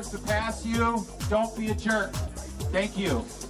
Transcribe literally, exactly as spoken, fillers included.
cars to pass you. Don't be a jerk. Thank you.